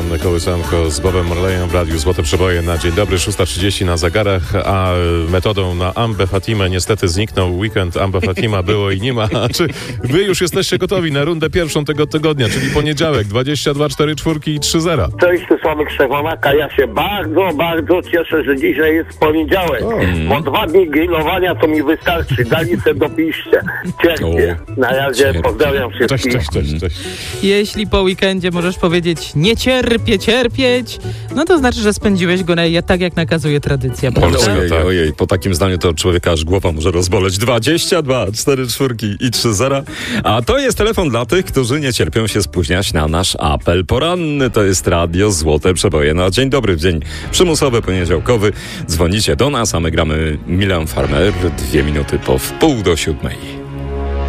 Kołysanko z Bobem Marleyem w Radiu Złote Przeboje na dzień dobry, 6:30 na zegarach, a metodą na Ambę Fatimę niestety zniknął weekend. Amba Fatima było i nie ma. Czy wy już jesteście gotowi na rundę pierwszą tego tygodnia, czyli poniedziałek, 22, 4 czwórki i 3-0? Cześć, tu Sławek Szczepanaka. Ja się bardzo cieszę, że dzisiaj jest poniedziałek. Bo 2 dni grillowania to mi wystarczy. Dali se dopiszcie. Cierpię. Na razie pozdrawiam wszystkich. Cześć. Jeśli po weekendzie możesz powiedzieć nie cierpieć, no to znaczy, że spędziłeś go tak, jak nakazuje tradycja. Ojej, po takim zdaniu to człowieka aż głowa może rozboleć. 22, 4 czwórki i 3-0. A to jest telefon dla tych, którzy nie cierpią się spóźniać na nasz apel poranny. To jest Radio Złote Przeboje. No, dzień dobry, w dzień przymusowy, poniedziałkowy. Dzwonicie do nas, a my gramy Milan Farmer 2 minuty po 6:30.